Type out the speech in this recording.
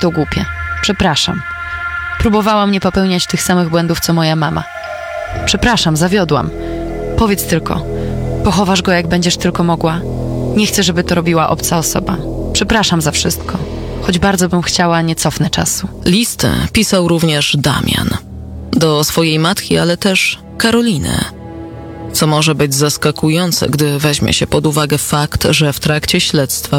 to głupie. Przepraszam. Próbowałam nie popełniać tych samych błędów, co moja mama. Przepraszam, zawiodłam. Powiedz tylko, pochowasz go, jak będziesz tylko mogła? Nie chcę, żeby to robiła obca osoba. Przepraszam za wszystko. Choć bardzo bym chciała, nie cofnę czasu. Listę pisał również Damian. Do swojej matki, ale też Karoliny. Co może być zaskakujące, gdy weźmie się pod uwagę fakt, że w trakcie śledztwa